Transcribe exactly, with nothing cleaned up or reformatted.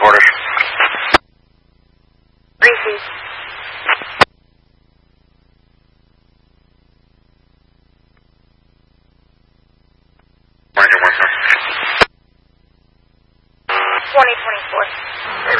quarters. Reese. Where's your one, sir? twenty twenty-four.